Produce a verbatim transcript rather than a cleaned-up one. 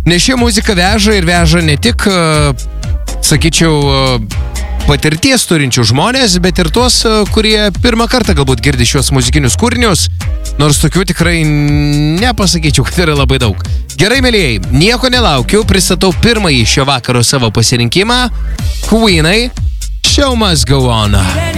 Nes ši muzika veža ir veža ne tik, sakyčiau, patirties turinčių žmonės, bet ir tuos, kurie pirmą kartą galbūt girdi šios muzikinius kūrinius, nors tokių tikrai nepasakyčiau, kad yra labai daug. Gerai, mėlyjei, nieko nelaukiu, pristatau pirmąjį šio vakaro savo pasirinkimą. Queenai, Show Must Go On.